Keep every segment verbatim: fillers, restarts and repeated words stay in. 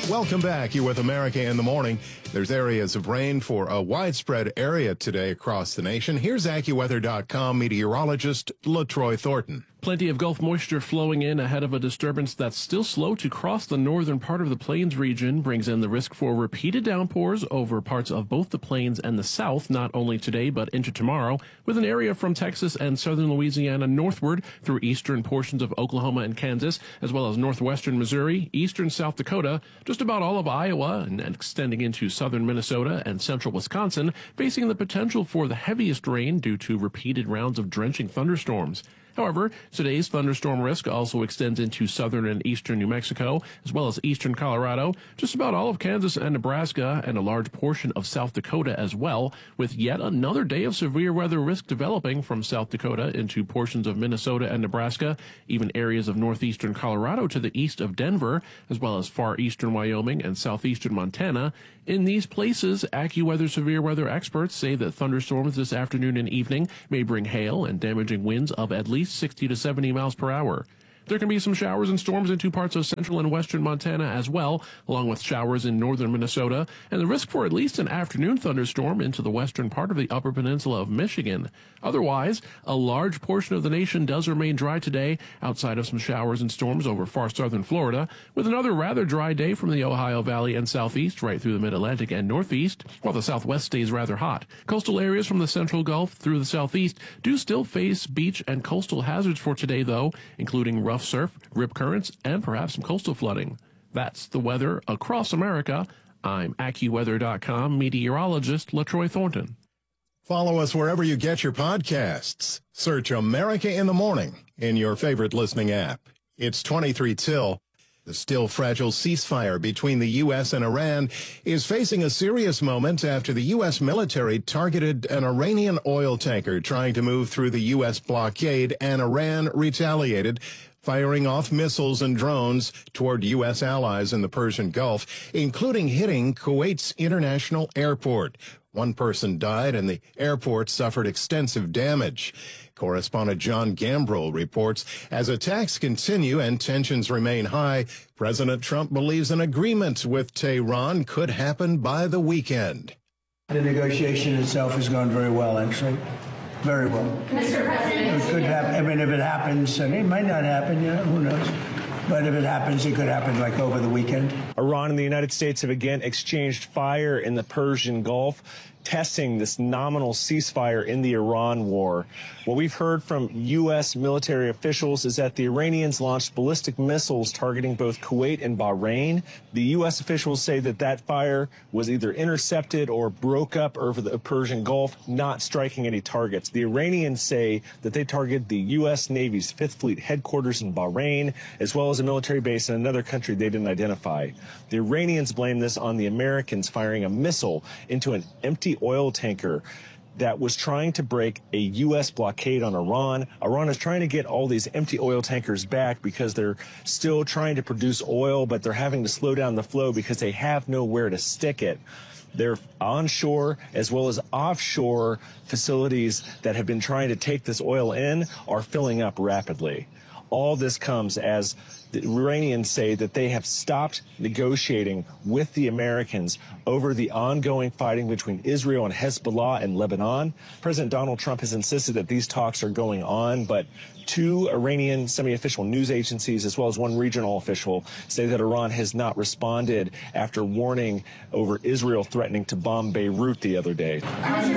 Welcome back. You're with America in the Morning. There's areas of rain for a widespread area today across the nation. Here's AccuWeather dot com meteorologist LaTroy Thornton. Plenty of Gulf moisture flowing in ahead of a disturbance that's still slow to cross the northern part of the Plains region, brings in the risk for repeated downpours over parts of both the Plains and the South, not only today but into tomorrow, with an area from Texas and southern Louisiana northward through eastern portions of Oklahoma and Kansas, as well as northwestern Missouri, eastern South Dakota, just about all of Iowa, and extending into southern Minnesota and central Wisconsin, facing the potential for the heaviest rain due to repeated rounds of drenching thunderstorms. However, today's thunderstorm risk also extends into southern and eastern New Mexico, as well as eastern Colorado, just about all of Kansas and Nebraska, and a large portion of South Dakota as well, with yet another day of severe weather risk developing from South Dakota into portions of Minnesota and Nebraska, even areas of northeastern Colorado to the east of Denver, as well as far eastern Wyoming and southeastern Montana. In these places, AccuWeather severe weather experts say that thunderstorms this afternoon and evening may bring hail and damaging winds of at least sixty to seventy miles per hour. There can be some showers and storms in two parts of central and western Montana as well, along with showers in northern Minnesota, and the risk for at least an afternoon thunderstorm into the western part of the upper peninsula of Michigan. Otherwise, a large portion of the nation does remain dry today, outside of some showers and storms over far southern Florida, with another rather dry day from the Ohio Valley and southeast right through the mid-Atlantic and northeast, while the southwest stays rather hot. Coastal areas from the central Gulf through the southeast do still face beach and coastal hazards for today, though, including rough surf, rip currents, and perhaps some coastal flooding. That's the weather across America. I'm AccuWeather dot com meteorologist LaTroy Thornton. Follow us wherever you get your podcasts. Search America in the Morning in your favorite listening app. It's twenty-three till. The still fragile ceasefire between the U S and Iran is facing a serious moment after the U S military targeted an Iranian oil tanker trying to move through the U S blockade, and Iran retaliated, firing off missiles and drones toward U S allies in the Persian Gulf, including hitting Kuwait's international airport. One person died and the airport suffered extensive damage. Correspondent John Gambrell reports, as attacks continue and tensions remain high, President Trump believes an agreement with Tehran could happen by the weekend. The negotiation itself has gone very well, actually. Very well. Mister President, it could happen. I mean, if it happens, I mean, it might not happen, you know, who knows? But if it happens, it could happen like over the weekend. Iran and the United States have again exchanged fire in the Persian Gulf, testing this nominal ceasefire in the Iran war. What we've heard from U S military officials is that the Iranians launched ballistic missiles targeting both Kuwait and Bahrain. The U S officials say that that fire was either intercepted or broke up over the Persian Gulf, not striking any targets. The Iranians say that they targeted the U S Navy's Fifth Fleet headquarters in Bahrain, as well as a military base in another country they didn't identify. The Iranians blame this on the Americans firing a missile into an empty oil tanker that was trying to break a U S blockade on Iran. Iran is trying to get all these empty oil tankers back because they're still trying to produce oil, but they're having to slow down the flow because they have nowhere to stick it. Their onshore as well as offshore facilities that have been trying to take this oil in are filling up rapidly. All this comes as the Iranians say that they have stopped negotiating with the Americans over the ongoing fighting between Israel and Hezbollah in Lebanon. President Donald Trump has insisted that these talks are going on, but two Iranian semi-official news agencies, as well as one regional official, say that Iran has not responded after warning over Israel threatening to bomb Beirut the other day. How do you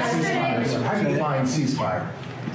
define ceasefire?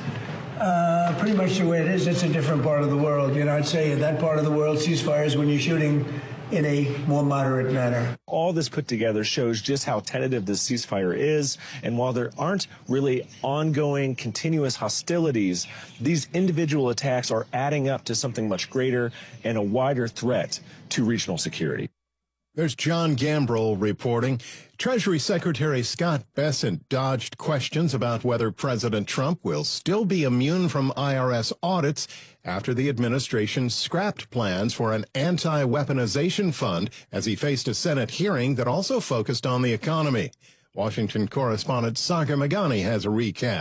Uh, pretty much the way it is. It's a different part of the world. You know, I'd say in that part of the world, ceasefire is when you're shooting in a more moderate manner. All this put together shows just how tentative this ceasefire is, and while there aren't really ongoing, continuous hostilities, these individual attacks are adding up to something much greater and a wider threat to regional security. There's John Gambrell reporting. Treasury Secretary Scott Bessent dodged questions about whether President Trump will still be immune from I R S audits after the administration scrapped plans for an anti-weaponization fund as he faced a Senate hearing that also focused on the economy. Washington correspondent Sagar Meghani has a recap.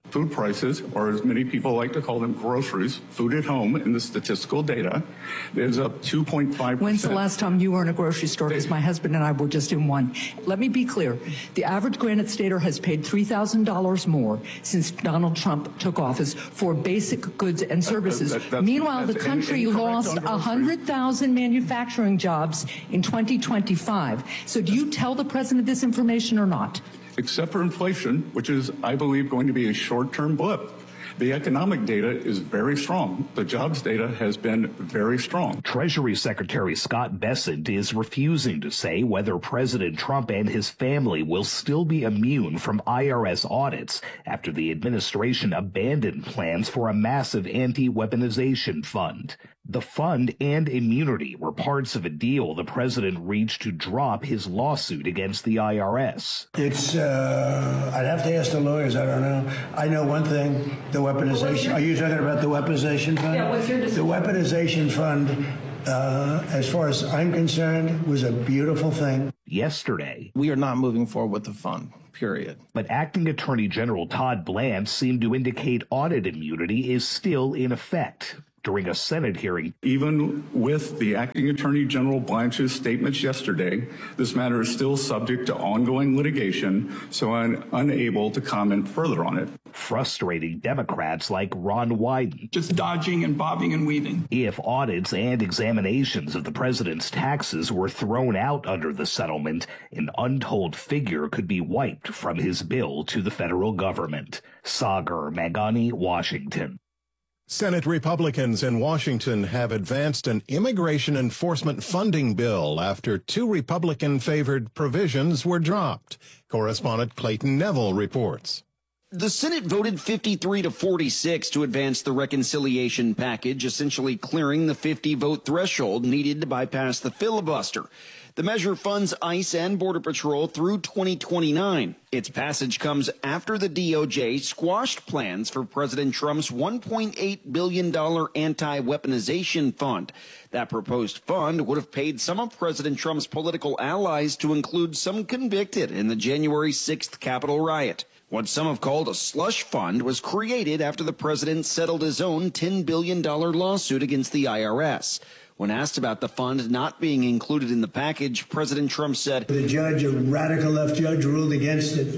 Food prices, or as many people like to call them, groceries, food at home in the statistical data, is up two point five percent. When's the last time you were in a grocery store? Because my husband and I were just in one. Let me be clear. The average Granite Stater has paid three thousand dollars more since Donald Trump took office for basic goods and services. That, that, Meanwhile, that's the country lost one hundred thousand manufacturing jobs in twenty twenty-five. So do you tell the president this information or not? Except for inflation, which is, I believe, going to be a short-term blip. The economic data is very strong. The jobs data has been very strong. Treasury Secretary Scott Bessent is refusing to say whether President Trump and his family will still be immune from I R S audits after the administration abandoned plans for a massive anti-weaponization fund. The fund and immunity were parts of a deal the president reached to drop his lawsuit against the I R S. It's, uh, I'd have to ask the lawyers, I don't know. I know one thing, the weaponization, are you talking about the weaponization fund? Yeah, what's your decision? The weaponization fund, uh, as far as I'm concerned, was a beautiful thing. Yesterday, we are not moving forward with the fund, period. But Acting Attorney General Todd Blanche seemed to indicate audit immunity is still in effect. During a Senate hearing, even with the Acting Attorney General Blanche's statements yesterday, this matter is still subject to ongoing litigation, so I'm unable to comment further on it. Frustrating Democrats like Ron Wyden. Just dodging and bobbing and weaving. If audits and examinations of the president's taxes were thrown out under the settlement, an untold figure could be wiped from his bill to the federal government. Sagar Magani, Washington. Senate Republicans in Washington have advanced an immigration enforcement funding bill after two Republican-favored provisions were dropped. Correspondent Clayton Neville reports. The Senate voted fifty-three to forty-six to advance the reconciliation package, essentially clearing the fifty vote threshold needed to bypass the filibuster. The measure funds ICE and Border Patrol through twenty twenty-nine. Its passage comes after the D O J squashed plans for President Trump's one point eight billion dollars anti-weaponization fund. That proposed fund would have paid some of President Trump's political allies to include some convicted in the January sixth Capitol riot. What some have called a slush fund was created after the president settled his own ten billion dollars lawsuit against the I R S. When asked about the fund not being included in the package, President Trump said, The judge, a radical left judge, ruled against it.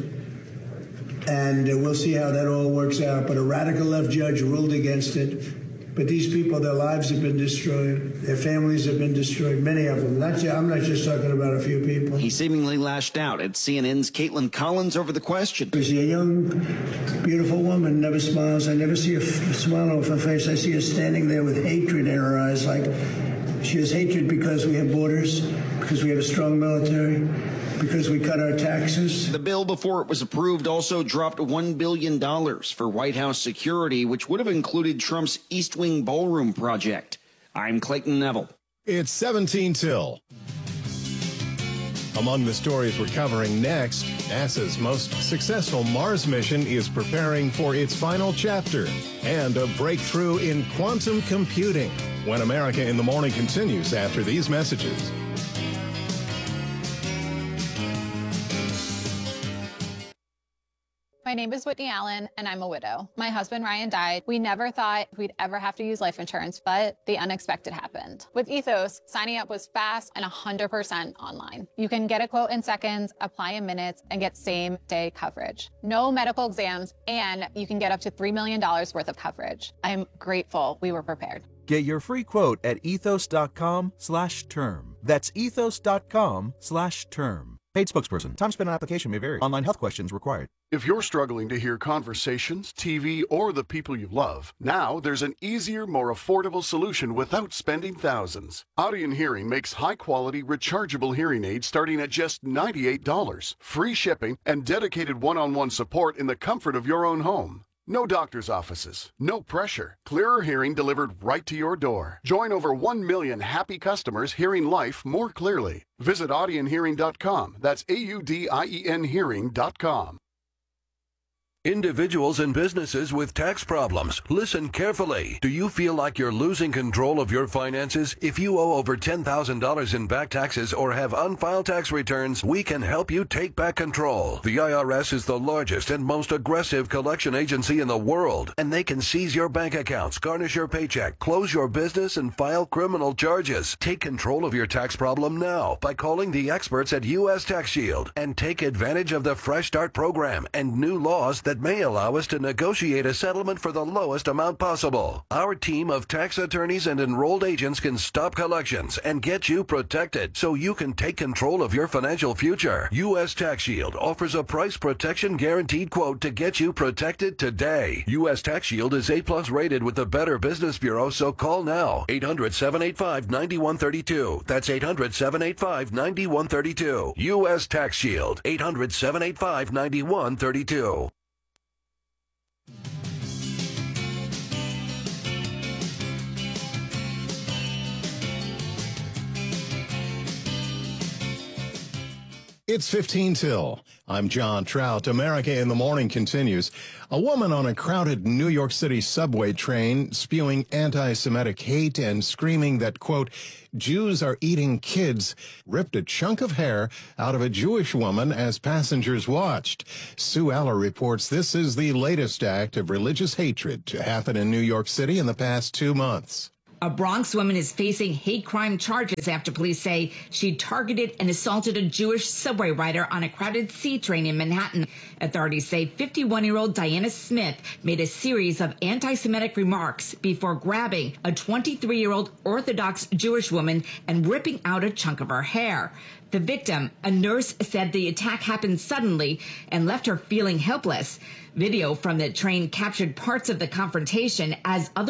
And uh, we'll see how that all works out. But a radical left judge ruled against it. But these people, their lives have been destroyed. Their families have been destroyed, many of them. Not, I'm not just talking about a few people. He seemingly lashed out at C N N's Caitlin Collins over the question. She's a young, beautiful woman, never smiles. I never see a smile on her face. I see her standing there with hatred in her eyes, like she has hatred because we have borders, because we have a strong military, because we cut our taxes. The bill before it was approved also dropped one billion dollars for White House security, which would have included Trump's East Wing Ballroom project. I'm Clayton Neville. It's seventeen till. Among the stories we're covering next, NASA's most successful Mars mission is preparing for its final chapter, and a breakthrough in quantum computing. When America in the Morning continues after these messages. My name is Whitney Allen, and I'm a widow. My husband, Ryan, died. We never thought we'd ever have to use life insurance, but the unexpected happened. With Ethos, signing up was fast and one hundred percent online. You can get a quote in seconds, apply in minutes, and get same-day coverage. No medical exams, and you can get up to three million dollars worth of coverage. I'm grateful we were prepared. Get your free quote at ethos.com slash term. That's ethos.com slash term. Paid spokesperson. Time spent on application may vary. Online health questions required. If you're struggling to hear conversations, T V, or the people you love, now there's an easier, more affordable solution without spending thousands. Audion Hearing makes high-quality, rechargeable hearing aids starting at just ninety-eight dollars. Free shipping and dedicated one-on-one support in the comfort of your own home. No doctor's offices, no pressure. Clearer hearing delivered right to your door. Join over one million happy customers hearing life more clearly. Visit audion hearing dot com. That's A U D I E N hearing dot com. Individuals and businesses with tax problems, listen carefully. Do you feel like you're losing control of your finances? If you owe over ten thousand dollars in back taxes or have unfiled tax returns, we can help you take back control. The I R S is the largest and most aggressive collection agency in the world, and they can seize your bank accounts, garnish your paycheck, close your business, and file criminal charges. Take control of your tax problem now by calling the experts at U S Tax Shield and take advantage of the Fresh Start program and new laws that may allow us to negotiate a settlement for the lowest amount possible. Our team of tax attorneys and enrolled agents can stop collections and get you protected so you can take control of your financial future. U S Tax Shield offers a price protection guaranteed quote to get you protected today. U S Tax Shield is A plus rated with the Better Business Bureau, so call now. eight hundred, seven eight five, nine one three two. That's eight hundred, seven eight five, nine one three two. U S Tax Shield. eight hundred, seven eight five, nine one three two. It's fifteen till. I'm John Trout. America in the Morning continues. A woman on a crowded New York City subway train spewing anti-Semitic hate and screaming that, quote, Jews are eating kids, ripped a chunk of hair out of a Jewish woman as passengers watched. Sue Aller reports this is the latest act of religious hatred to happen in New York City in the past two months. A Bronx woman is facing hate crime charges after police say she targeted and assaulted a Jewish subway rider on a crowded C train in Manhattan. Authorities say fifty-one-year-old Diana Smith made a series of anti-Semitic remarks before grabbing a twenty-three-year-old Orthodox Jewish woman and ripping out a chunk of her hair. The victim, a nurse, said the attack happened suddenly and left her feeling helpless. Video from the train captured parts of the confrontation as other